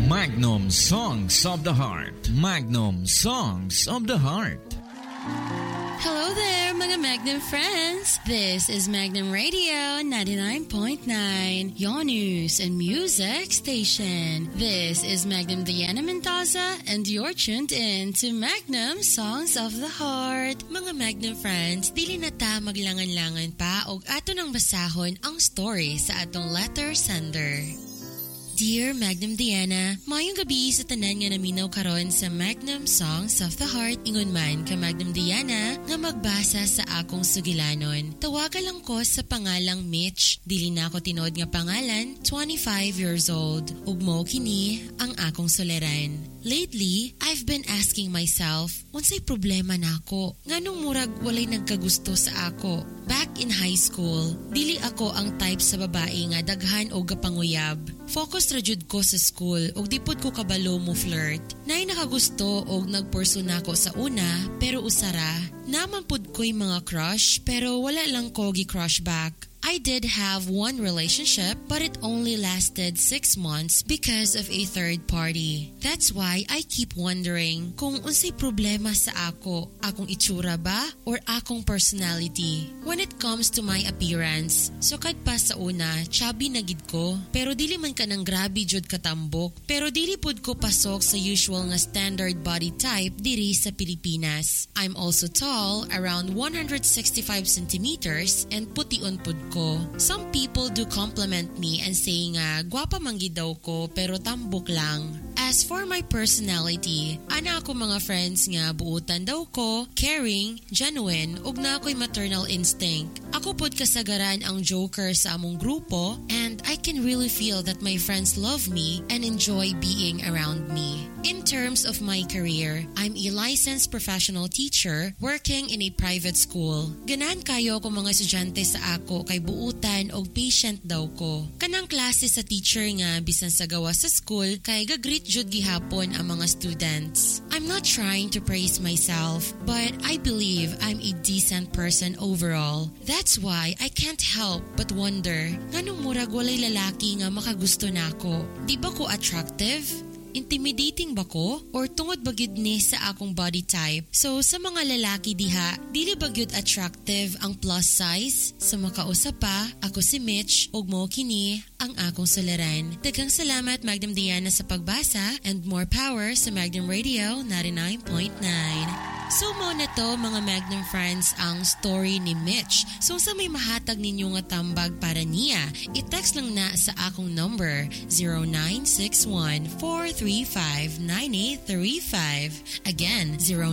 Magnum Songs of the Heart. Magnum Songs of the Heart. Hello there, mga Magnum friends! This is Magnum Radio 99.9, your news and music station. This is Magnum Diana Mendoza, and you're tuned in to Magnum Songs of the Heart. Mga Magnum friends, dili na ta maglangan-langan pa og ato nang basahon ang story sa atong letter sender. Dear Magnum Diana, mayong gabi sa tanan nga naminaw karon sa Magnum Songs of the Heart. Ingon man ka Magnum Diana nga magbasa sa akong sugilanon. Tawaga lang ko sa pangalang Mitch. Dili na ako tinod nga pangalan, 25 years old. Ug mao kini ang akong suleran. Lately, I've been asking myself, unsay problema nako? Nganong murag walay nagkagusto sa ako? Back in high school, dili ako ang type sa babae nga daghan o gapanguyab. Focus ra jud ko sa school ug di pud ko kabalo mo flirt. Nay nakagusto og nagpursu nako sa una pero usara. Naman pud ko'y mga crush pero wala lang ko gi-crush back. I did have one relationship but it only lasted 6 months because of a third party. That's why I keep wondering kung unsay problema sa ako, akong itsura ba or akong personality. When it comes to my appearance, sukad pa sa una, chubby na gid ko, pero dili man ka nang grabe jud katambok, pero dili pud ko pasok sa usual nga standard body type diri sa Pilipinas. I'm also tall, around 165 centimeters and pution pud ko. Some people do compliment me and say nga gwapa man gid daw ko pero tambok lang. As for my personality, ana ako mga friends nga buutan daw ko, caring, genuine, ug na ako'y maternal instinct. Ako pod kasagaran ang joker sa among grupo and I can really feel that my friends love me and enjoy being around me. In terms of my career, I'm a licensed professional teacher working in a private school. Ganahan kayo ko mga estudyante sa ako kay buutan og patient daw ko. Kanang klase sa teacher nga bisan sa gawa sa school kay gagreet jud gihapon ang mga students. I'm not trying to praise myself, but I believe I'm a decent person overall. That's why I can't help but wonder, nganong murag walay lalaki nga makagusto nako? Di ba ko attractive? Intimidating ba ko? Or tungod ba gyud ni sa akong body type? So sa mga lalaki diha, dili ba gyud attractive ang plus size? Sa makausap pa, ako si Mitch ug mo kini ang akong suleran. Daghang salamat Magnum Diana sa pagbasa and more power sa Magnum Radio 99.9. So mo na to mga Magnum friends ang story ni Mitch. So sa may mahatag ninyo nga tambag para niya, i-text lang na sa akong number 0961-435-9835. Again,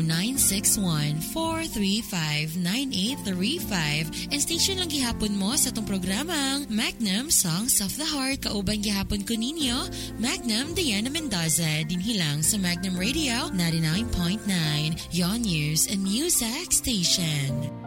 0961-435-9835. And station lang gihapon mo sa itong programang Magnum Songs of the Heart. Kauban gihapon ko ninyo, Magnum Diana Mendoza, dinhilang sa Magnum Radio 99.9. Yon News and Music Station.